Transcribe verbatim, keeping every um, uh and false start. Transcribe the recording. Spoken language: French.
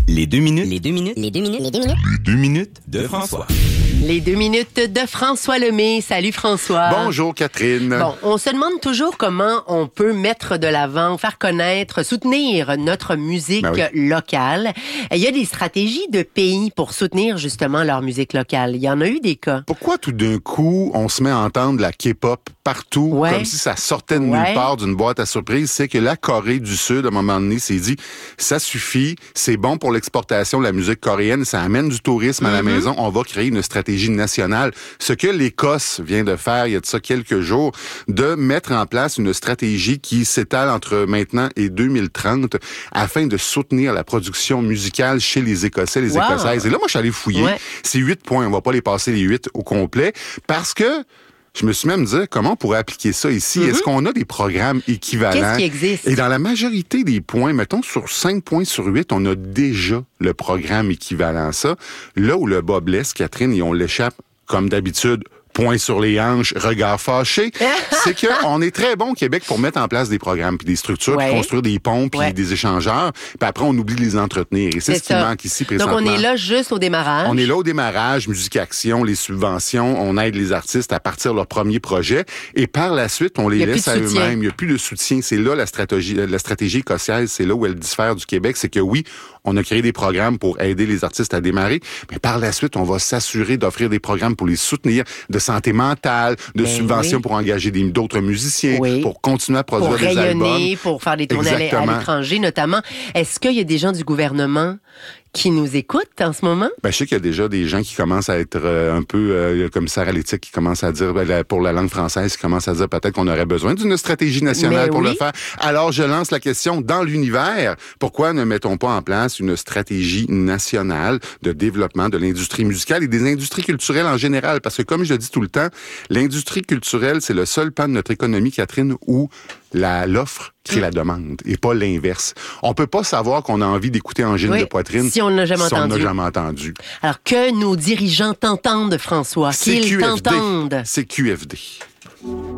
Les deux minutes. Les deux minutes. Les deux minutes. Les deux minutes. Les deux minutes de François. Les deux minutes de François Lemay. Salut François. Bonjour Catherine. Bon, on se demande toujours comment on peut mettre de l'avant, faire connaître, soutenir notre musique Ben oui. locale. Il y a des stratégies de pays pour soutenir justement leur musique locale. Il y en a eu des cas. Pourquoi tout d'un coup, on se met à entendre la K-pop partout, Ouais. comme si ça sortait de Ouais. nulle part d'une boîte à surprise? C'est que la Corée du Sud, à un moment donné, s'est dit, ça suffit, c'est bon pour l'exportation de la musique coréenne, ça amène du tourisme à la Mm-hmm. maison, on va créer une stratégie nationale. Ce que l'Écosse vient de faire, il y a de ça quelques jours, de mettre en place une stratégie qui s'étale entre maintenant et deux mille trente afin de soutenir la production musicale chez les Écossais, les Wow. Écossaises. Et là, moi, je suis allé fouiller. Ouais. C'est huit points. On va pas les passer les huit au complet parce que je me suis même dit, comment on pourrait appliquer ça ici? Mm-hmm. Est-ce qu'on a des programmes équivalents? Qu'est-ce qui existe? Et dans la majorité des points, mettons sur cinq points sur huit, on a déjà le programme équivalent à ça. Là où le bas blesse, Catherine, et on l'échappe, comme d'habitude, point sur les hanches, regard fâché, c'est qu'on est très bon au Québec pour mettre en place des programmes, puis des structures, Ouais. puis construire des ponts, puis Ouais. des échangeurs, puis après, on oublie de les entretenir. Et c'est, C'est ce qui ça. manque ici Donc présentement. on est là juste au démarrage. On est là au démarrage, Musique Action, les subventions, on aide les artistes à partir de leur premier projet et par la suite, on les Il y a laisse plus à de soutien. eux-mêmes. Il n'y a plus de soutien. C'est là la stratégie, la stratégie écossaise, c'est là où elle diffère du Québec. C'est que oui, on a créé des programmes pour aider les artistes à démarrer, mais par la suite, on va s'assurer d'offrir des programmes pour les soutenir, de santé mentale, de Ben subventions oui. pour engager des- d'autres musiciens, Oui. pour continuer à produire Pour des albums. rayonner, pour faire des tournées à l'é- à Exactement. l'étranger notamment. Est-ce qu'il y a des gens du gouvernement qui nous écoutent en ce moment? Ben, je sais qu'il y a déjà des gens qui commencent à être euh, un peu euh, comme Sarah Léthique qui commence à dire ben, la- pour la langue française, qui commence à dire peut-être qu'on aurait besoin d'une stratégie nationale Mais pour oui. le faire. Alors, je lance la question dans l'univers. Pourquoi ne mettons pas en place une stratégie nationale de développement de l'industrie musicale et des industries culturelles en général? Parce que comme je le dis tout le temps, l'industrie culturelle, c'est le seul pan de notre économie, Catherine, où la, l'offre crée la demande et pas l'inverse. On peut pas savoir qu'on a envie d'écouter Angine Oui, de poitrine si on l'a jamais si on entendu. n'a jamais entendu. Alors que nos dirigeants t'entendent, François, C'est qu'ils Q F D. t'entendent. C'est Q F D.